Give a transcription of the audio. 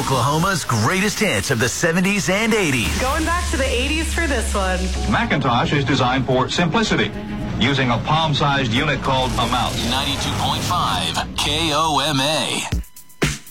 Oklahoma's greatest hits of the 70s and 80s. Going back to the 80s for this one. Macintosh is designed for simplicity, using a palm-sized unit called a mouse. 92.5 KOMA.